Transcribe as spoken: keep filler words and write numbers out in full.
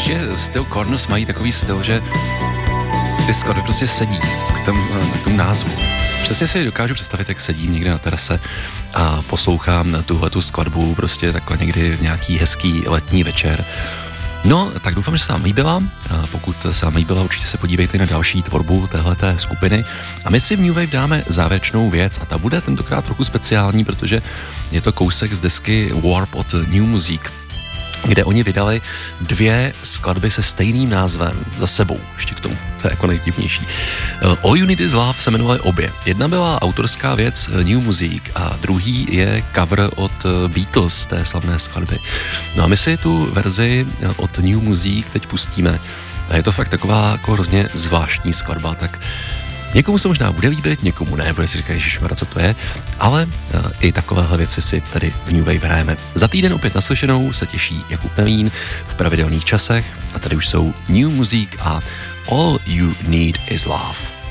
Zvláště styl Corners mají takový styl, že ty skladby prostě sedí k tomu, k tomu názvu. Přesně si dokážu představit, jak sedím někde na terase a poslouchám na tuhletu skladbu prostě takhle někdy v nějaký hezký letní večer. No, tak doufám, že se vám líbila. A pokud se vám líbila, určitě se podívejte na další tvorbu téhleté skupiny. A my si v New Wave dáme závěrečnou věc a ta bude tentokrát trochu speciální, protože je to kousek z desky Warp od New Music, kde oni vydali dvě skladby se stejným názvem za sebou, ještě k tomu, to je jako nejvtipnější. All You Need Is Love se jmenovaly obě. Jedna byla autorská věc New Music a druhý je cover od Beatles, té slavné skladby. No a my si tu verzi od New Music teď pustíme a je to fakt taková jako hrozně zvláštní skladba, tak někomu se možná bude líbit, někomu ne, bude si říkat, ježišmarja, co to je, ale uh, i takovéhle věci si tady v New Wave hrajeme. Za týden opět naslyšenou se těší Jakub Melín v pravidelných časech a tady už jsou New Music a All You Need Is Love.